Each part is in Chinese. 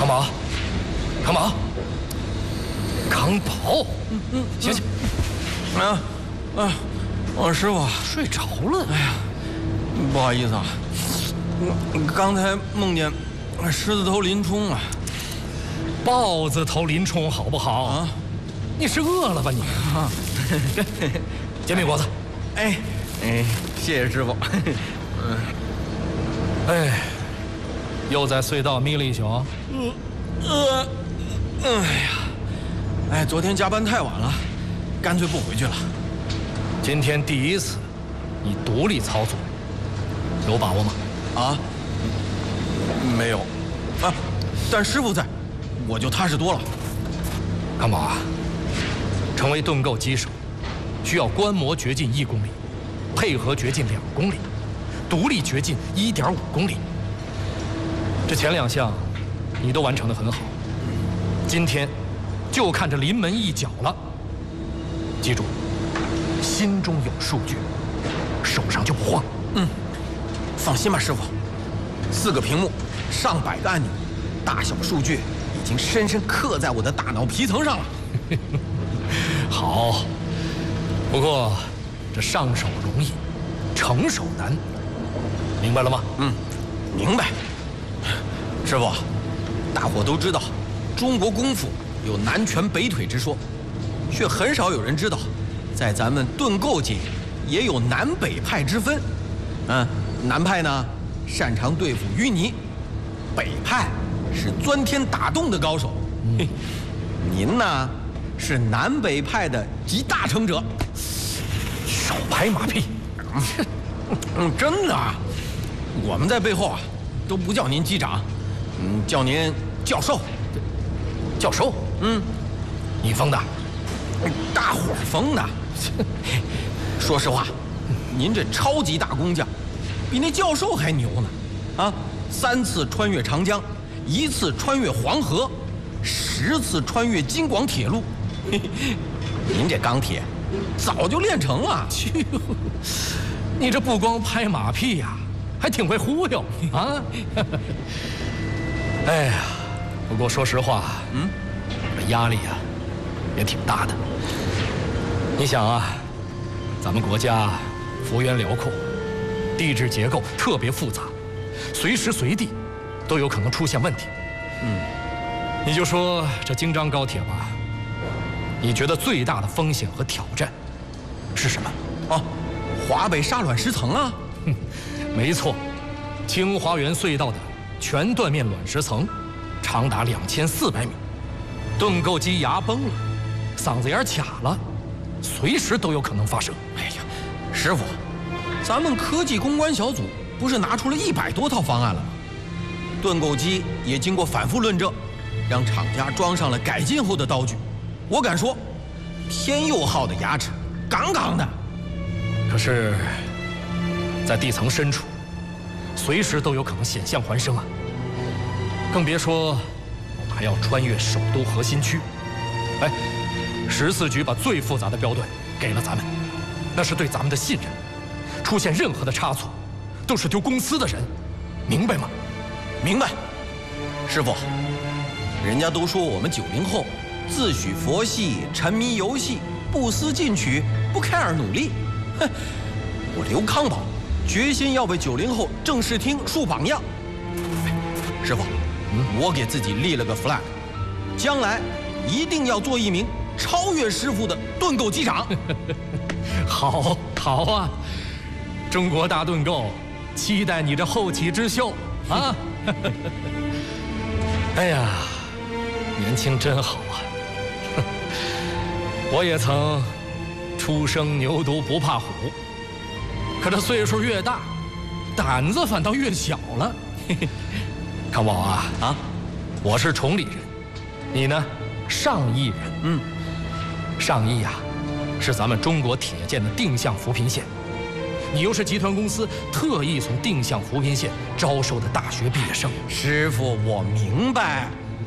宝，康宝，康宝，醒醒！ 师傅睡着了。 哎呀，不好意思啊，刚才梦见狮子头林冲啊， 豹子头林冲好不好啊？你是饿了吧你？啊，煎饼果子。 哎，谢谢师傅。 哎，又在隧道眯了一宿。 昨天加班太晚了，干脆不回去了。 今天第一次，你独立操作，有把握吗？ 没有，但师傅在，我就踏实多了。 康宝啊，成为盾构机手，需要观摩掘进1公里，配合掘进2公里，独立掘进1.5公里。这前2项，你都完成得很好。今天，就看这临门一脚了。记住，心中有数据，手上就不慌。 放心吧，师傅。4个屏幕，上百个按钮，大小数据已经深深刻在我的大脑皮层上了。 好，不过这上手容易，成手难，明白了吗？ 明白。师傅，大伙都知道，中国功夫有南拳北腿之说，却很少有人知道，在咱们盾构界也有南北派之分。南派呢，擅长对付淤泥；北派是钻天打洞的高手。您呢，是南北派的集大成者。 少拍马屁！ 真的啊，我们在背后啊，都不叫您机长，叫您教授。 教授，你封的？ 大伙儿封的。说实话，您这超级大工匠，比那教授还牛呢！3次穿越长江，1次穿越黄河，10次穿越京广铁路。您这钢铁早就练成了。 你这不光拍马屁呀，还挺会忽悠啊！哎呀，不过说实话，这压力呀也挺大的。你想啊，咱们国家幅员辽阔，地质结构特别复杂，随时随地都有可能出现问题。你就说这京张高铁吧，你觉得最大的风险和挑战是什么？ 华北沙卵石层啊！ 没错，清华园隧道的全断面卵石层，长达2400米，盾构机牙崩了，嗓子眼卡了，随时都有可能发生。 哎呀，师傅，咱们科技攻关小组不是拿出了100多套方案了吗？盾构机也经过反复论证，让厂家装上了改进后的刀具。我敢说，天佑号的牙齿杠杠的。 可是，在地层深处，随时都有可能险象环生啊！更别说我们还要穿越首都核心区。14局把最复杂的标段给了咱们，那是对咱们的信任。出现任何的差错，都是丢公司的人，明白吗？ 明白。师傅，人家都说我们90后自诩佛系，沉迷游戏，不思进取，不care努力。我刘康宝决心要为90后正视听树榜样。师傅，我给自己立了个 flag， 将来一定要做一名超越师傅的盾构机长。 好啊，中国大盾构期待你这后起之秀啊！哎呀，年轻真好啊！我也曾初生牛犊不怕虎，可这岁数越大，胆子反倒越小了。康宝啊，我是崇礼人，你呢，上亿人。上亿呀，是咱们中国铁建的定向扶贫线，你又是集团公司特意从定向扶贫线招收的大学毕业生。 师傅，我明白。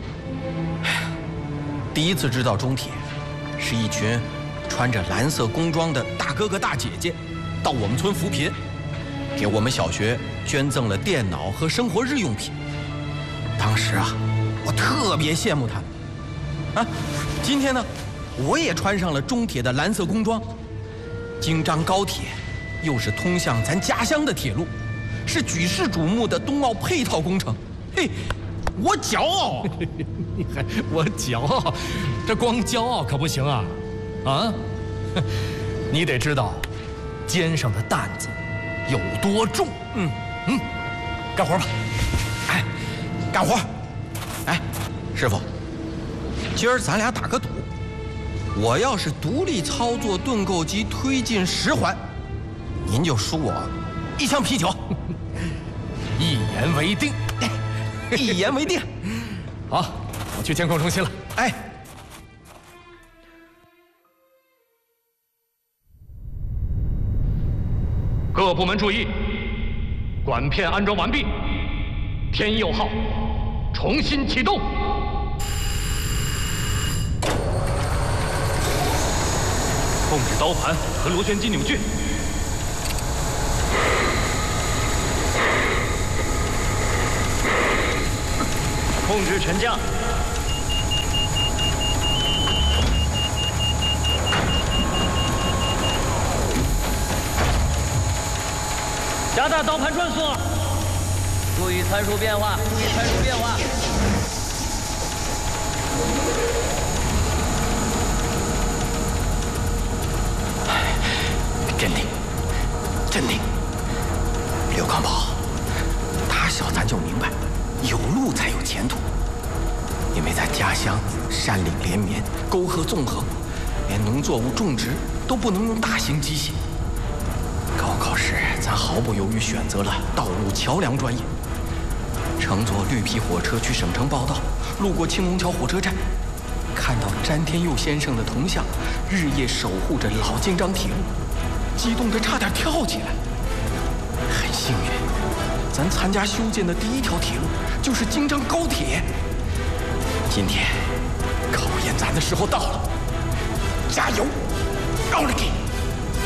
第一次知道中铁，是一群穿着蓝色工装的大哥哥大姐姐，到我们村扶贫，给我们小学捐赠了电脑和生活日用品。当时啊， 我特别羡慕他们。啊，今天呢，我也穿上了中铁的蓝色工装。京张高铁又是通向咱家乡的铁路，是举世瞩目的冬奥配套工程。嘿，我骄傲。 你还我骄傲？这光骄傲可不行啊！啊，你得知道肩上的担子有多重。干活吧。 哎，干活。哎，师傅，今儿咱俩打个赌，我要是独立操作盾构机推进10环，您就输我1箱啤酒。 一言为定。 一言为定。 好，我去监控中心了。 哎， 各部门注意，管片安装完毕，天佑号重新启动。控制刀盘和螺旋机扭矩。控制沉降。加大刀盘转速。注意参数变化，注意参数变化。 镇定，镇定。刘康宝，打小咱就明白，有路才有前途。因为在家乡山岭连绵，沟壑纵横，连农作物种植都不能用大型机械。高考时，咱毫不犹豫选择了道路桥梁专业，乘坐绿皮火车去省城报到，路过青龙桥火车站，看到詹天佑先生的铜像，日夜守护着老京张铁路，激动得差点跳起来。很幸运，咱参加修建的第1条铁路就是京张高铁。今天考验咱的时候到了，加油，奥利给！